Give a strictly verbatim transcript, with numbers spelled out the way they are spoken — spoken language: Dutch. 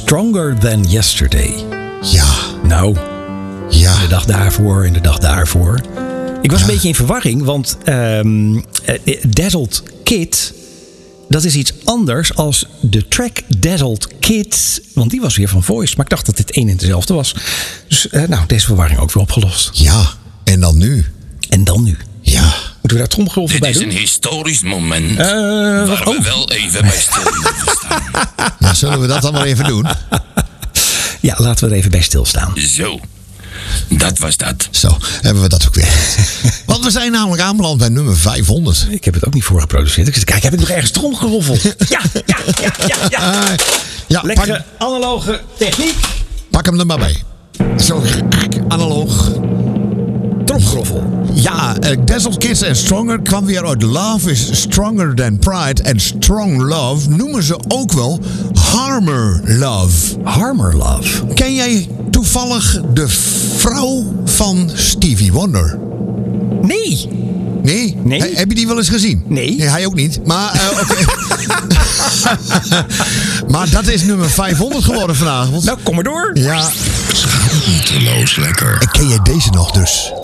Stronger Than Yesterday. Ja. Nou, Ja. de dag daarvoor en de dag daarvoor. Ik was Ja. een beetje in verwarring, want um, uh, Dazzled Kid, dat is iets anders als de track Dazzled Kids. Want die was weer van Voice, maar ik dacht dat dit één en dezelfde was. Dus uh, nou, deze verwarring ook weer opgelost. Ja. En dan nu? En dan nu? Ja. Moeten we daar tromgeroffel Dit bij is doen? een historisch moment Uh, waar oh. we wel even bij stil moeten staan. Ja, zullen we dat dan maar even doen? Ja, laten we er even bij stilstaan. Zo, dat was dat. Zo, hebben we dat ook weer. Want we zijn namelijk aanbeland bij nummer vijfhonderd. Ik heb het ook niet voorgeproduceerd. Ik zit te kijken, heb ik nog ergens tromgeroffeld? Ja, ja, ja, ja, ja. Uh, ja, Lekkere pak, analoge techniek. pak hem er maar bij. Zo, analoog. Tromgeroffel. Ja, uh, Dazzled Kids en Stronger kwam weer uit Love is Stronger Than Pride. En Strong Love noemen ze ook wel Harmer Love. Harmer Love. Ken jij toevallig de vrouw van Stevie Wonder? Nee. Nee? Nee. He- heb je die wel eens gezien? Nee. hij ook niet. Maar, uh, oké. Maar dat is nummer vijfhonderd geworden vanavond. Nou, kom maar door. Ja. Schaamteloos lekker. En ken jij deze nog dus?